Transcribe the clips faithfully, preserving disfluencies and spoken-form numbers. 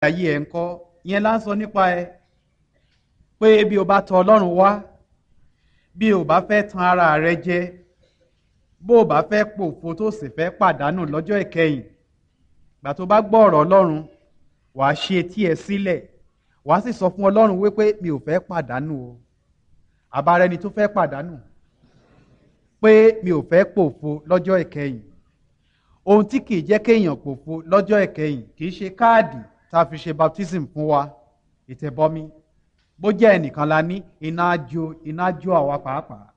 ayé ẹ̀ ń kọ́ ìyẹn là ń sọ nípa ẹ pé bí o bá tọ̀ Ọlọ́run wá bí o bá fẹ́ tan ara rẹ jẹ bó o bá fẹ́ pòfo tó sì fẹ́ pàdánù lọ́jọ́ ìkẹyìn gbà tó bá gbọ́ ọ̀rọ̀ Ọlọ́run wàá ṣe etí ẹ sílẹ̀ wàá sì sọ fún Ọlọ́run wípé mi ò fẹ́ pàdánù o àbárẹni tó fẹ́ pàdánù pé mi ò fẹ́ pòfo lọ́jọ́ ìkẹyìn ohun tí kìí jẹ́ kéèyàn pòfo lọ́jọ́ ìkẹyìn kìí ṣe káàdì tá a fi ṣe baptism fún wa ìtẹ̀bọmi bó jẹ́ ẹnìkan la ní iná jó iná jó àwa pàápàá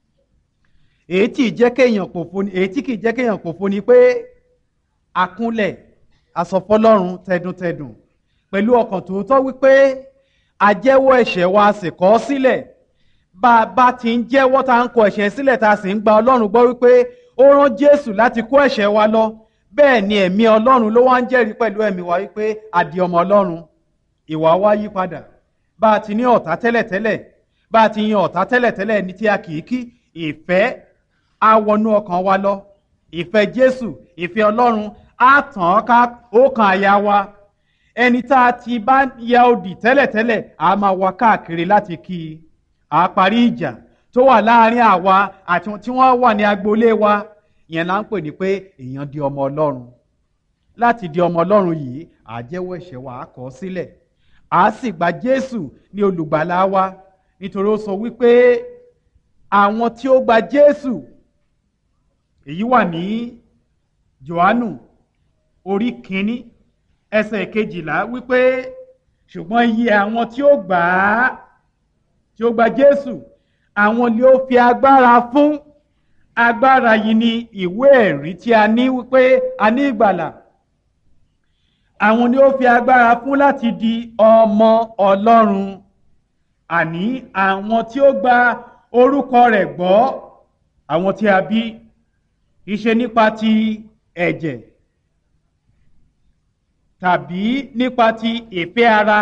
èyí tí jẹ́ kéèyàn pòfo ni èyí tí kìí jẹ́ kéèyàn pòfo ni pé akúnlẹ̀ asọ̀fọ́lọ́run tẹdùntẹdùn pẹ̀lú ọkàn tòótọ́ wípé ajẹ́wọ́ ẹ̀ṣẹ̀ wa sì kọ̀ ọ́ sílẹ̀ bá a bá ti ń jẹ́wọ́ tá a ń kọ̀ ẹ̀ṣẹ̀ sílẹ̀ tá a sì ń gba Ọlọ́run gbọ́ wípé ó rán Jésù láti kó ẹ̀ṣẹ̀ wa lọ bẹ́ẹ̀ ni ẹ̀mí Ọlọ́run ló wá ń jẹ́rìí pẹ̀lú ẹ̀mí wa wípé a di ọmọ Ọlọ́run ìwà wa yí padà bá a ti ní ọ̀tá tẹ́lẹ̀tẹ́lẹ̀ bá a ti yan ọ̀tá tẹ́lẹ̀tẹ́lẹ̀ ní tí a kì í kí ìfẹ́ á wọnú ọkàn wa lọ ìfẹ́ Jésù ìfẹ́ Ọlọ́run á tàn ká ó kan àyà wa ẹni tá a ti bá ya odì tẹ́lẹ̀tẹ́lẹ̀ á máa wá káàkiri láti kí i á parí ìjà tó wà láàrin àwa àti tí wọ́n wà ní agboolé wa ìyẹn là ń pè ní pé èèyàn di ọmọ Ọlọ́run láti di ọmọ Ọlọ́run yìí á jẹ́wọ́ ẹ̀ṣẹ̀ wa á kọ̀ ọ́ sílẹ̀ á sì gba Jésù ní olùgbàlà wa nítorí ó sọ wípé àwọn tí ó gba Jésù èyí wà ní Jòhánù orí kínní ẹsẹ̀ kejìlá wípé ṣùgbọ́n iye àwọn tí ó gbà á tí ó gba Jésù àwọn ni ó fi agbára fún agbára yìí ni ìwé ẹ̀rí tí a ní wípé a ní ìgbàlà àwọn ni ó fi agbára fún láti di ọmọ Ọlọ́run àní àwọn tí ó gba orúkọ rẹ̀ gbọ́ àwọn tí a bí iṣẹ́ nípa ti ẹ̀jẹ̀ tàbí nípa ti ìfẹ́ ara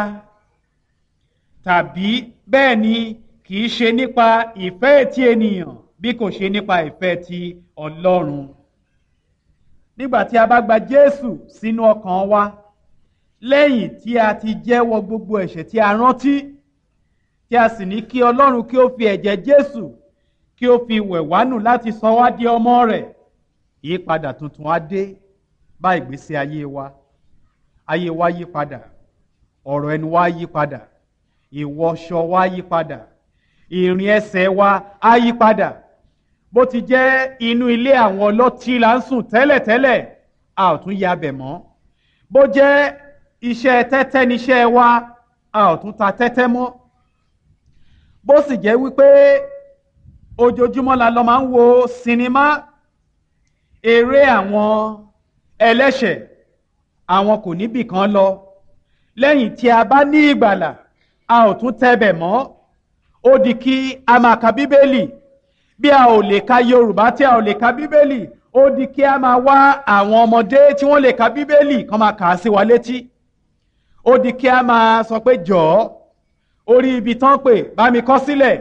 tàbí bẹ́ẹ̀ ni kì í ṣe nípa ìfẹ́ ti ènìyàn bí kò ṣe nípa ìfẹ́ ti Ọlọ́run. Nígbà tí a bá gba Jésù sínú ọkàn wa lẹ́yìn tí a ti jẹ́wọ́ gbogbo ẹ̀ṣẹ̀ tí a rántí tí a sì ní kí Ọlọ́run kí ó fi ẹ̀jẹ̀ Jésù kí ó fi wẹ̀ wá nù láti sọ wá di ọmọ rẹ̀ ìyípadà tuntun á dé bá ìgbésí ayé wa ayé wa yí padà ọ̀rọ̀ ẹnu wa yí padà ìwọṣọ wa yí padà ìrìn ẹsẹ̀ wa á yí padà bó ti jẹ́ inú ilé àwọn ọlọ́tí là ń sùn tẹ́lẹ̀tẹ́lẹ̀ a ò tún ya bẹ̀ mọ́ bó jẹ́ iṣẹ́ tẹ́tẹ́ níṣẹ́ wa a ò tún ta tẹ́tẹ́ mọ́ bó sì jẹ́ wípé ojoojúmọ́ la lọ máa ń wo sinimá eré àwọn ẹlẹ́ṣẹ̀ àwọn kò níbì kan lọ lẹ́yìn tí a bá ní ìgbàlà a ò tún tẹ́bẹ̀ mọ́ ó di kí a máa ka bíbélì bí a ò lè ka Yorùbá tí a ò lè ka bíbélì ó di kí a máa wá àwọn ọmọdé tí wọ́n lè ka bíbélì kan máa kà á sí wa létí ó di kí a máa sọ pé jọ̀ọ́ orí ibi tán pè bá mi kọ sílẹ̀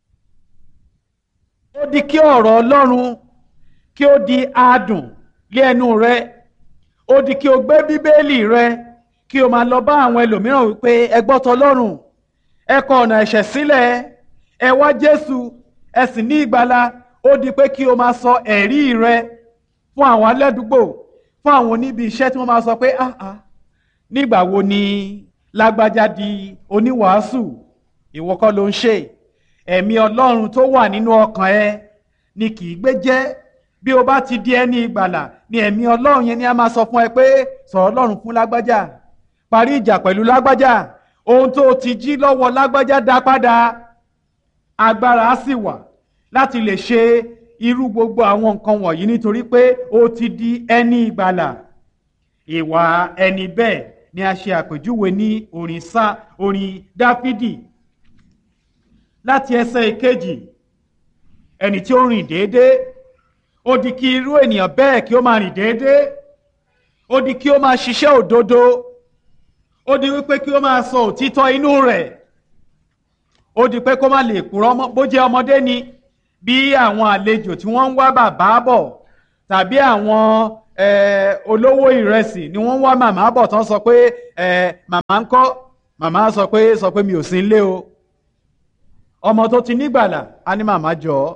ó di kí ọ̀rọ̀ Ọlọ́run kí ó di adùn lé ẹnu rẹ ó di kí o gbé bíbélì rẹ kí o máa lọ bá àwọn ẹlòmíràn wípé ẹ gbọ́ tọlọ́run ẹ kọ ọ̀nà ẹ̀ṣẹ̀ sílẹ̀ ẹ wá Jésù ẹ sì ní ìgbàlà ó di pé kí o máa sọ ẹ̀rí rẹ fún àwọn aládùúgbò fún àwọn oníbi iṣẹ́ tí wọ́n máa sọ pé ah ah nígbà wo ni lágbájá di oníwàásù ìwọ kọ́ ló ń ṣe ẹ̀mí Ọlọ́run tó wà nínú ọkàn ẹ ni kì í gbé jẹ́ bí o bá ti di ẹni ìgbàlà ni ẹ̀mí Ọlọ́run yẹn ni a máa sọ fún ẹ pé sọ̀rọ̀ Ọlọ́run fún lágbájá parí ìjà pẹ̀lú lágbájá ohun tó ti jí lọ́wọ́ lágbájá dá padà agbára á sì wà láti lè ṣe irú gbogbo àwọn nǹkan wọ̀nyí nítorí pé o ti di ẹni ìgbàlà ìwà ẹni bẹ́ẹ̀ ni a ṣe àpèjúwe ní orin sá orin Dáfídì láti ẹsẹ̀ ìkejì ẹni tí ó rìn déédéé ó di kí irú ènìyàn bẹ́ẹ̀ kí ó máa rìn déédéé ó di kí ó máa ṣiṣẹ́ òdodo ó di wípé kí ó máa sọ òtítọ́ inú rẹ̀ ó di pé kó má lè purọ́ bó jẹ́ ọmọdé ni bí àwọn àlejò tí wọ́n ń wá bàbá bọ̀ tàbí àwọn eh, olówó ìrẹsì ni wọ́n wá màmá bọ̀ tán sọ pé eh, màmá ń kọ́ màmá sọ pé sọ pé mi ò sí nílé o ọmọ tó ti nígbàlà á ní màmá jọ ọ́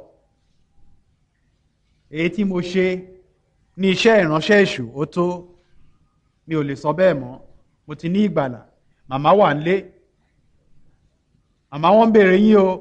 èyí tí mo ṣe ní iṣẹ́ ìránṣẹ́ èṣù ó tó mi ò lè sọ bẹ́ẹ̀ mọ́ mo ti ní ìgbàlà màmá wà nílé màmá wọn ń béèrè yín o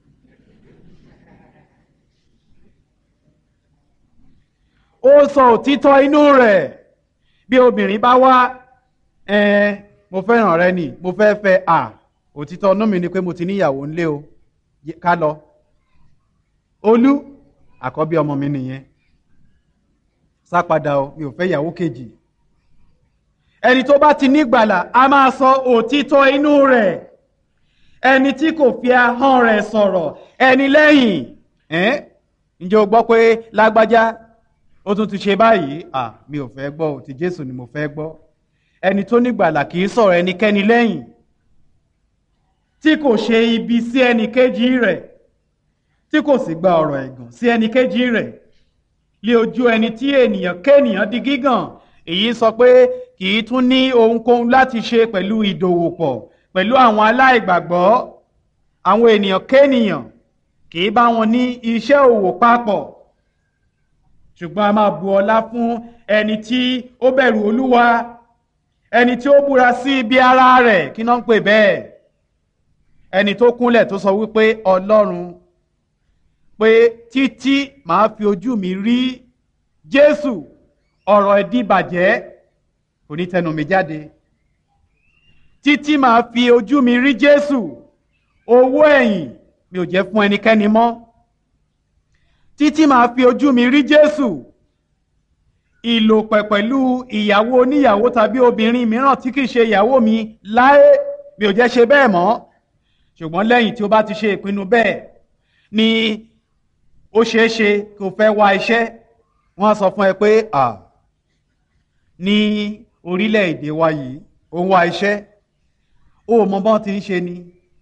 ó sọ òtítọ́ inú rẹ̀ bí obìnrin bá wá ẹn mo fẹ́ràn rẹ ni mo fẹ́ fẹ́ à òtítọ́ inú mi ni pé mo ti níyàwó ńlé o ká lọ olú àkọ́bí ọmọ mi nìyẹn sápadà o mi ò fẹ́ ìyàwó kejì ẹni tó bá ti nígbàlà a máa sọ òtítọ́ inú rẹ̀ ẹni tí kò fi ahọ́n rẹ̀ sọ̀rọ̀ ẹni lẹ́yìn ẹ́n ǹjẹ́ o gbọ́ pé lágbájá ó tún ti ṣe báyìí à mi ò fẹ́ gbọ́ ti Jésù ni mo fẹ́ gbọ́ ẹni tó nígbàlà kì í sọ̀rọ̀ ẹnikẹ́ni lẹ́yìn tí kò ṣe ibi sí ẹnìkejì rẹ̀ tí kò sì gba ọ̀rọ̀ ẹ̀gàn sí ẹnìkejì rẹ̀ lé ojú ẹni tí ènìyàn kéènìyàn di gígàn èyí sọ pé kì í tún ní ohunkóhun láti ṣe pẹ̀lú ìdòwòpọ̀ pẹ̀lú àwọn aláìgbàgbọ́ àwọn ènìyàn kéènìyàn kì í bá wọn ní iṣẹ́ òwò papọ̀ ṣùgbọ́n a máa bu ọlá fún ẹni tí ó bẹ̀rù Olúwa ẹni tí ó búra sí ibi ara rẹ̀ kí náà ń pè bẹ́ẹ̀ ẹni tó kúnlẹ̀ tó sọ wípé Ọlọ́run pé títí màá fi ojú mi rí Jésù ọ̀rọ̀ ìdíbàjẹ́ kò ní tẹnu mi jáde títí màá fi ojú mi rí Jésù owó ẹ̀yìn mi ò jẹ́ fún ẹnikẹ́ni mọ́ títí màá fi ojú mi rí Jésù ìlòpẹ̀ pẹ̀lú ìyàwó oníyàwó tàbí obìnrin mìíràn tí kìí ṣe ìyàwó mi láé mi ò jẹ́ ṣe bẹ́ẹ̀ mọ́ ṣùgbọ́n lẹ́yìn tí ó bá ti ṣe ìpinnu bẹ́ẹ̀ ni ó ṣeé ṣe kó fẹ́ wá iṣẹ́ wọ́n á sọ fún ẹ pé à ní orílẹ̀-èdè wa yìí ó ń wá iṣẹ́ ó mọ bọ́n ti ń ṣe ni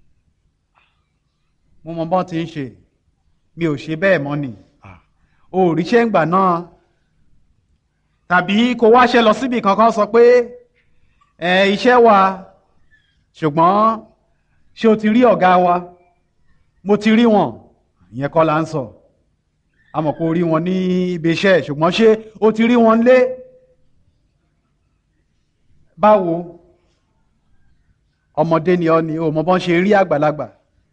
mo mọ bọ́n ti ń ṣe mi ò ṣe bẹ́ẹ̀ mọ́ ni ó ríṣẹ́ ń gbà náà tàbí kó wáṣẹ́ lọ síbi kankan sọ pé ẹ iṣẹ́ wa ṣùgbọ́n ṣé o ti rí ọ̀gá wa mo ti rí wọn ìyẹn kọ́ la ń sọ a mọ̀ pé o rí wọn ní ibi iṣẹ́ ṣùgbọ́n ṣé o ti rí wọn lé báwo ọmọdé ni ọ ni o mọ bọ́n ṣe rí àgbàlagbà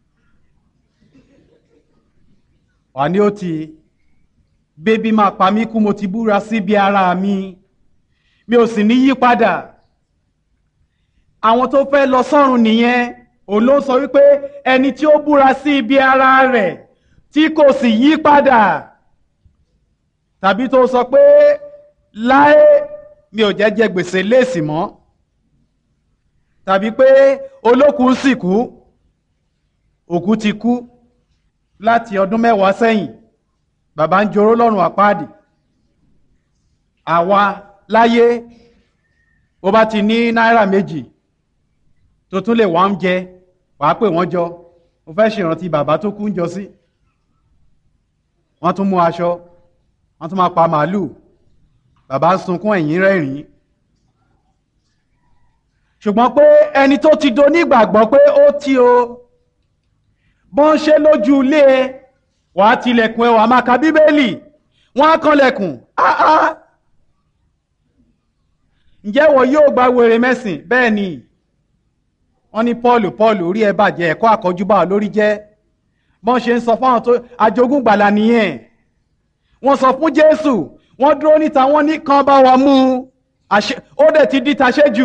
wà ní ó ti bébí máa pa mí kú mo ti búra síbi ara mi mi ò sì ní yí padà àwọn tó fẹ́ lọ sọ́run nìyẹn òun ló sọ wípé ẹni tí ó búra sí ibi ara rẹ̀ tí kò sì yí padà tàbí tó sọ pé láé mi ò jẹ́ jẹ gbèsè léèsì mọ́ tàbí pé olókùn sì kú òkú ti kú láti ọdún mẹ́wàá sẹ́yìn bàbá ń joró lọ́rùn àpáàdì àwa láyé ó bá ti ní náírà méjì tó tún lè wá ń jẹ wàá pè wọ́n jọ mo fẹ́ ṣèrántí bàbá tó kú ń jọ sí wọ́n tún mú aṣọ wọ́n tún máa pa màálù bàbá ń sunkún ẹ̀yìn rẹ́rìn-ín ṣùgbọ́n pé ẹni tó ti do nígbàgbọ́ pé ó tí o bọ́n ṣe lójú ilé ẹ wà á tilẹ̀kùn ẹ wà á máa ka bíbélì wọ́n á kanlẹ̀kùn áá ǹjẹ́ wọ́n yóò gba wèrè mẹ́sìn bẹ́ẹ̀ ni wọ́n ní Paul Paul orí ẹ bàjẹ́ ẹ̀kọ́ àkọ́júbà lórí jẹ́ bọ́n ṣe ń sọ fáwọn tó ajogún gbàlà nìyẹn wọ́n sọ fún Jésù wọ́n dúró níta wọ́n ní kàn bá wa mú ó dẹ̀ ti di taṣẹ́jù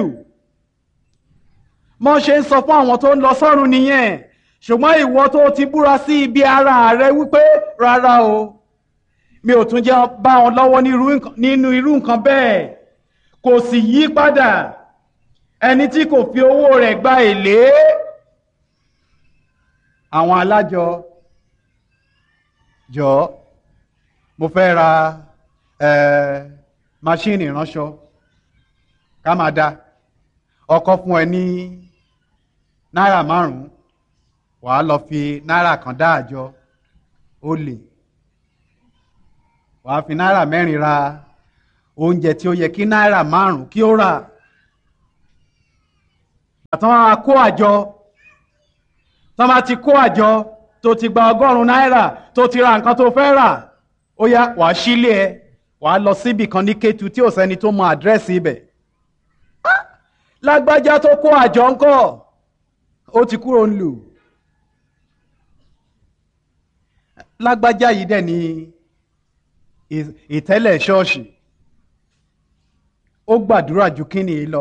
bọ́n ṣe ń sọ fún àwọn tó ń lọ sọ́run nìyẹn ṣùgbọ́n ìwọ tó ti búra sí ibi ara rẹ wípé rárá o mi ò tún jẹ́ bá wọn lọ́wọ́ nínú irú nǹkan bẹ́ẹ̀ kò sì yí padà ẹni tí kò fi owó rẹ̀ gba èlé àwọn alájọ jọ mo fẹ́ ra máṣíìnì ìránṣọ ká máa da ọkọ fún ẹ ní náírà márùn-ún wàá lọ fi náírà kan dá àjọ ó lè wàá fi náírà mẹ́rin ra oúnjẹ tí ó yẹ kí náírà márùn kí ó rà. àtàn á kó àjọ tán bá ti kó àjọ tó ti gba ọgọ́rùn-ún náírà tó ti ra nǹkan tó fẹ́ rà, ó yá wàá sílé ẹ wàá lọ síbì kan ní Kétu tí ò sẹ́ni tó mọ àdírẹ́sì ibẹ̀. lágbájá tó kó àjọ ńkọ́ ó ti kúrò ń lù. lágbájá yìí dẹ̀ ní ìtẹ́lẹ̀ ṣọ́ọ̀ṣì, ó gbàdúrà ju kíni lọ.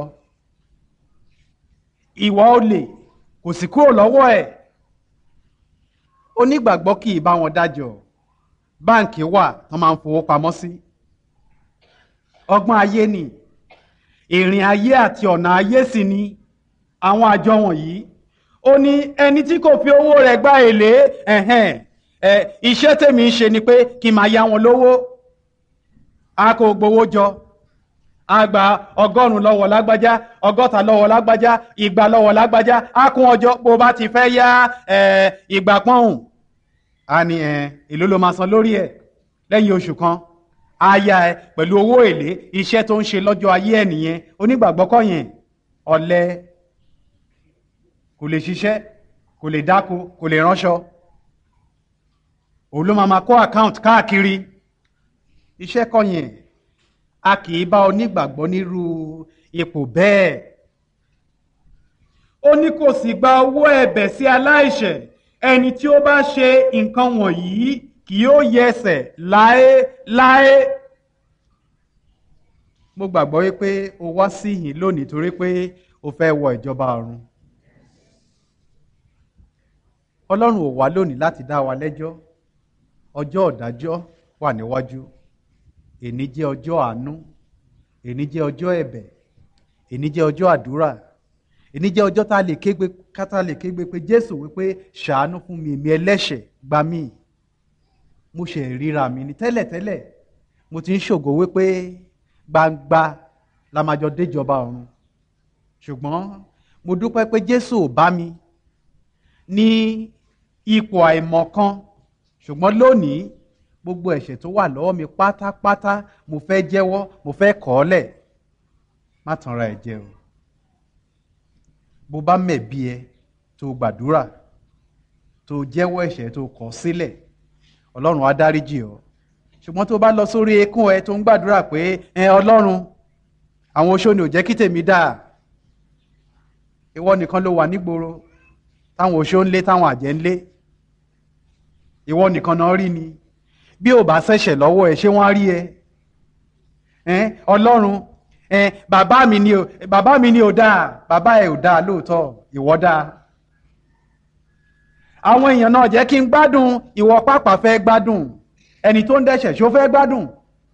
ìwà olè kò sì kúrò lọ́wọ́ ẹ̀. onígbàgbọ́ kì í bá wọn dájọ́, báǹkì wà tán máa ń fowó pamọ́ sí. ọgbọ́n ayé ni, ìrìn ayé àti ọ̀nà ayé sì ni àwọn àjọ wọ̀nyí. ó ní ẹni tí kò fi owó rẹ̀ gba èlé, ẹ̀hẹ́n ẹ̀ iṣẹ́ tèmi ń ṣe ni pé kí n máa yá wọn lówó. a kò gbowó jọ, a gba ọgọ́rùn-ún lọ́wọ́ lágbájá, ọgọ́ta lọ́wọ́ lágbájá, igba lọ́wọ́ lágbájá, a kún ọjọ́ bó bá ti fẹ́ yá ìgbà pọ́hùn. a ní ẹ̀ èló ló máa san lórí ẹ̀ lẹ́yìn oṣù kan. a yá ẹ pẹ̀lú owó èlé. iṣẹ́ tó ń ṣe lọ́jọ́ ayé ẹ̀ nìyẹn. onígbàgbọ́ kọ́ yẹn, ọ̀lẹ, kò lè ṣiṣẹ́, kò lè dáko, kò lè ránṣọ. òun ló máa ma kó àkáǹtì káàkiri. iṣẹ́ kọ́ yẹn. a kì í bá onígbàgbọ́ nírú ipò bẹ́ẹ̀. ó ní kò sì gba owó ẹ̀bẹ̀ sí aláìṣẹ̀. ẹni tí ó bá ṣe nǹkan wọ̀nyí kì yóò yẹsẹ̀ láéláé. mo gbàgbọ́ wípé o wá síhìn lónìí torí pé o fẹ́ wọ ìjọba ọ̀run. Ọlọ́run ò wá lónìí láti dá wa lẹ́jọ́. ọjọ́ ìdájọ́ wà níwájú. èní jẹ́ ọjọ́ àánú, èní jẹ́ ọjọ́ ẹ̀bẹ̀, èní jẹ́ ọjọ́ àdúrà, èní jẹ́ ọjọ́ tá a lè kégbe kátà lè kégbe pé Jésù wípé ṣàánú fún mi, èmi ẹlẹ́ṣẹ̀, gbà mí. mo ṣe ríra mi ní tẹ́lẹ̀tẹ́lẹ̀, mo ti ń ṣògo wípé gbangba la máa jọ déjọba ọ̀run. ṣùgbọ́n mo dúpẹ́ pé Jésù ò bá mi ní ipò àìmọ̀kan. ṣùgbọ́n lónìí gbogbo ẹ̀ṣẹ̀ tó wà lọ́wọ́ mi pátápátá mo fẹ́ jẹ́wọ́, mo fẹ́ kọ̀ ọ́ lẹ̀. má tanra ẹ̀ jẹ o. bó bá mẹ̀bi ẹ tó gbàdúrà tó jẹ́wọ́ ẹ̀ṣẹ̀ tó kọ̀ sílẹ̀, Ọlọ́run á dáríjì ọ́. ṣùgbọ́n tó bá lọ sórí eékún ẹ tó ń gbàdúrà pé ẹ Ọlọ́run, àwọn oṣó ni ò jẹ́ kí tèmi dáa. ìwọ nìkan ló wà nígboro táwọn oṣó ń lé, táwọn àjẹ́ ń lé. ìwọ nìkan náà rí ni. bí ò bá ṣẹ̀ṣẹ̀ lọ́wọ́ ẹ ṣé wọ́n á rí ẹ? Ọlọ́run, bàbá mi ni ò bàbá mi ni ò dáa. bàbá ẹ ò dáa lóòótọ́, ìwọ dáa. àwọn èèyàn náà jẹ́ kí n gbádùn, ìwọ pàpà fẹ́ gbádùn. ẹni tó ń dẹ́ṣẹ̀ ṣó fẹ́ gbádùn?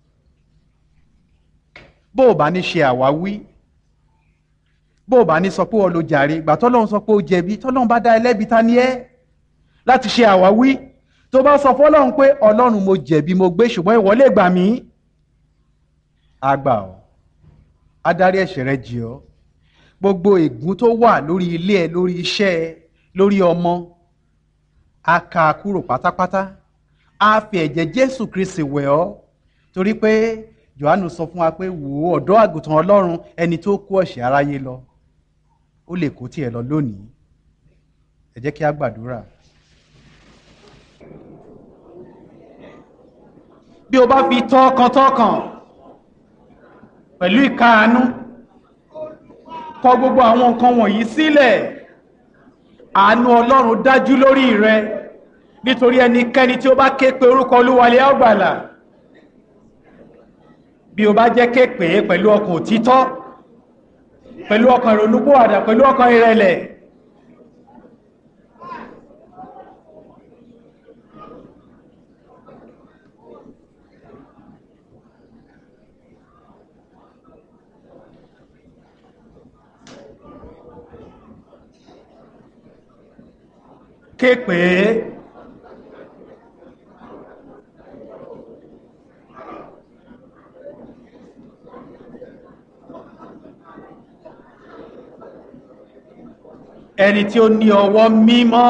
bó o bá ní ṣe àwáwí, bó o bá ní sọ pé o lo jàre, ìgbà tọ́lọ́run sọ pé o jẹ̀bi, tọ́lọ́run bá dá ẹlẹ́bi ta ni ẹ́ láti ṣe àwáwí? tó bá sọ fọ́lọ́run pé Ọlọ́run mo jẹ̀bi mo gbé, ṣùgbọ́n ìwọ lè gbà mí, á gbà ọ́, á dárí ẹ̀ṣẹ̀ rẹ jì ọ́. gbogbo ègún tó wà lórí ilé ẹ, lórí iṣẹ́ ẹ, lórí ọmọ, á ká a kúrò pátápátá. á fi ẹ̀jẹ̀ Jésù Kristi wẹ̀ ọ́. torí pé Jòhánù sọ fún wa pé wò ó, ọ̀dọ́ àgùntàn Ọlọ́run, ẹni tó kó ẹ̀ṣẹ̀ aráyé lọ. ó lè kó tiẹ̀ lọ lónìí. ẹ jẹ́ kí á gbàdúrà. bí o bá fi tọkàntọkàn pẹ̀lú ìkáàánú kọ gbogbo àwọn nǹkan wọ̀nyí sílẹ̀, àánú Ọlọ́run dájú lórí rẹ. nítorí ẹnikẹ́ni tí ó bá ké pe orúkọ Olúwa lé á gbàlà. bí o bá jẹ́ ké pè é pẹ̀lú ọkàn òtítọ́, pẹ̀lú ọkàn ìrònúpìwàdà, pẹ̀lú ọkàn ìrẹ̀lẹ̀, ké pè é. ẹni tí ó ní ọwọ́ mímọ́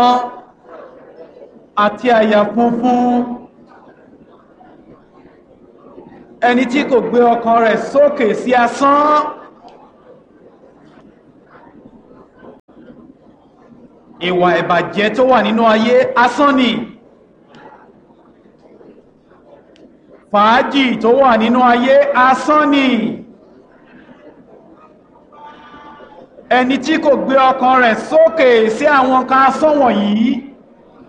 àti àyà funfun ẹni tí kò gbé ọkàn rẹ̀ sókè sí asán. ìwà ìbàjẹ́ tó wà nínú ayé asán ni. fàájì tó wà nínú ayé asán ni. ẹni tí kò gbé ọkàn rẹ̀ sókè sí àwọn kan asán wọ̀nyí